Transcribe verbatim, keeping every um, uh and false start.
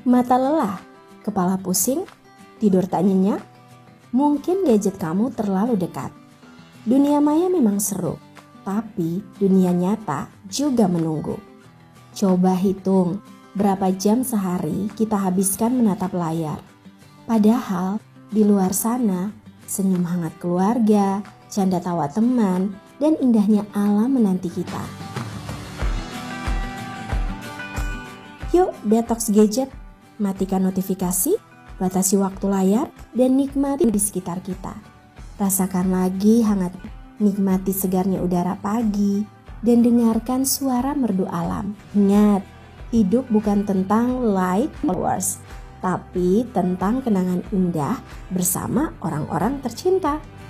Mata lelah, kepala pusing, tidur tak nyenyak? Mungkin gadget kamu terlalu dekat. Dunia maya memang seru, tapi dunia nyata juga menunggu. Coba hitung berapa jam sehari kita habiskan menatap layar. Padahal di luar sana, senyum hangat keluarga, canda tawa teman, dan indahnya alam menanti kita. Yuk detox gadget, matikan notifikasi, batasi waktu layar, dan nikmati di sekitar kita. Rasakan lagi hangat, nikmati segarnya udara pagi, dan dengarkan suara merdu alam. Ingat, hidup bukan tentang like followers, tapi tentang kenangan indah bersama orang-orang tercinta.